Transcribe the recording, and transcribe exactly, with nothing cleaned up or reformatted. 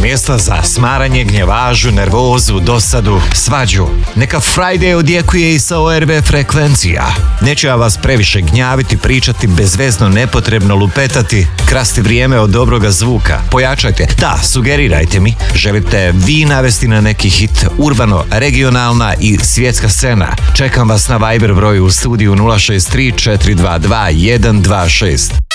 mjesta za smaranje, gnjevažu, nervozu, dosadu, svađu. Neka Friday odjekuje i sa O R B frekvencija. Neću ja vas previše gnjaviti, pričati, bezvezno, nepotrebno lupetati, krasti vrijeme od dobroga zvuka. Pojačajte, da, sugerirajte mi. Želite vi navesti na neki hit, urbano, regionalna i svjetska scena? Čekam vas na Viber broju u studiju nula šest tri četiri dva dva jedan dva šest.